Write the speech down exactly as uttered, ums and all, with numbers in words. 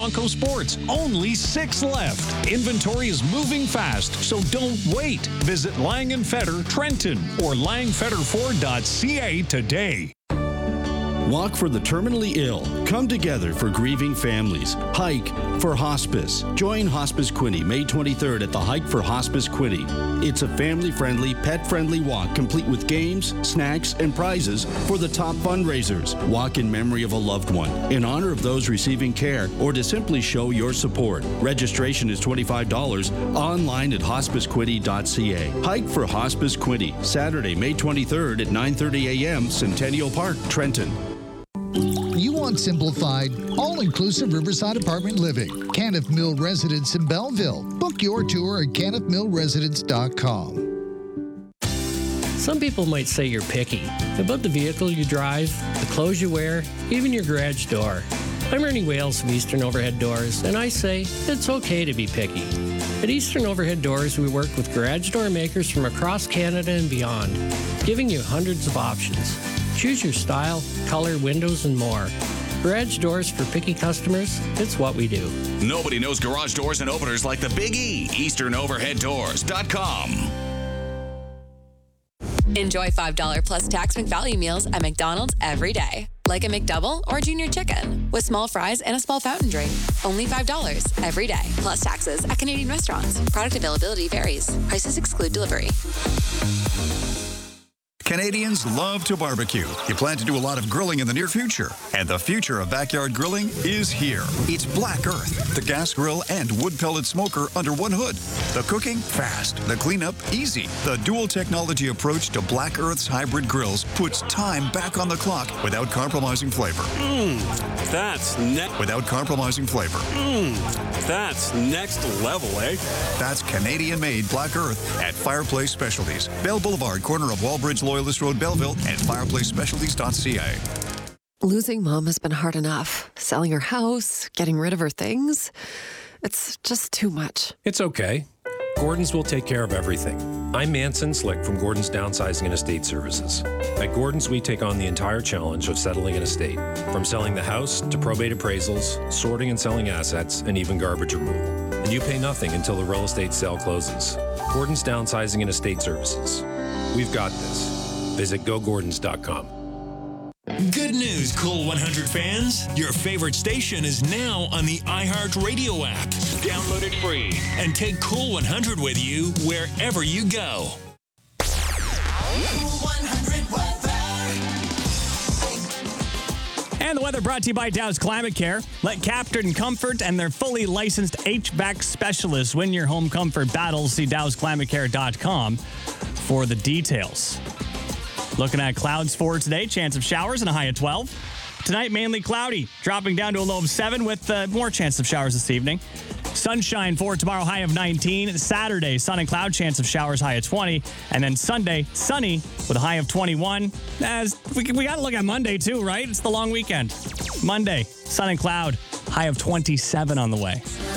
Bronco Sports. Only six left. Inventory is moving fast, so don't wait. Visit Lang and Fetter Trenton or lang fetter ford dot c a today. Walk for the terminally ill. Come together for grieving families. Hike for hospice. Join Hospice Quinte May twenty-third at the Hike for Hospice Quinte. It's a family-friendly, pet-friendly walk complete with games, snacks, and prizes for the top fundraisers. Walk in memory of a loved one, in honor of those receiving care, or to simply show your support. Registration is twenty-five dollars online at hospice quinte dot c a. Hike for Hospice Quinte, Saturday, May twenty-third at nine thirty a.m. Centennial Park, Trenton. You want simplified, all-inclusive Riverside apartment living. Caniff Mill Residence in Belleville. Book your tour at caniff mill residence dot com. Some people might say you're picky about the vehicle you drive, the clothes you wear, even your garage door. I'm Ernie Wales of Eastern Overhead Doors, and I say it's okay to be picky. At Eastern Overhead Doors, we work with garage door makers from across Canada and beyond, giving you hundreds of options. Choose your style, color, windows, and more. Garage doors for picky customers, it's what we do. Nobody knows garage doors and openers like the Big E. eastern overhead doors dot com. Enjoy five dollars plus tax McValue meals at McDonald's every day. Like a McDouble or Junior Chicken with small fries and a small fountain drink. Only five dollars every day. Plus taxes at Canadian restaurants. Product availability varies. Prices exclude delivery. Canadians love to barbecue. You plan to do a lot of grilling in the near future. And the future of backyard grilling is here. It's Black Earth, the gas grill and wood pellet smoker under one hood. The cooking, fast. The cleanup, easy. The dual technology approach to Black Earth's hybrid grills puts time back on the clock without compromising flavor. Mmm, that's next. Without compromising flavor. Mmm, that's next level, eh? That's Canadian-made Black Earth at Fireplace Specialties. Bell Boulevard, corner of Wallbridge, Loyalist Road, Belleville, and fireplace specialties dot c a. Losing Mom has been hard enough. Selling her house, getting rid of her things. It's just too much. It's okay. Gordon's will take care of everything. I'm Manson Slick from Gordon's Downsizing and Estate Services. At Gordon's, we take on the entire challenge of settling an estate, from selling the house to probate appraisals, sorting and selling assets, and even garbage removal. And you pay nothing until the real estate sale closes. Gordon's Downsizing and Estate Services. We've got this. Visit go gordons dot com. Good news, Cool one hundred fans. Your favorite station is now on the iHeartRadio app. Download it free and take Cool one hundred with you wherever you go. Cool one hundred weather. And the weather brought to you by Dow's Climate Care. Let Captain Comfort and their fully licensed H V A C specialists win your home comfort battles. See dows climate care dot com for the details. Looking at clouds for today, chance of showers and a high of twelve. Tonight, mainly cloudy, dropping down to a low of seven with uh, more chance of showers this evening. Sunshine for tomorrow, high of nineteen. Saturday, sun and cloud, chance of showers, high of twenty. And then Sunday, sunny with a high of twenty-one. As we, we got to look at Monday, too, right? It's the long weekend. Monday, sun and cloud, high of twenty-seven on the way.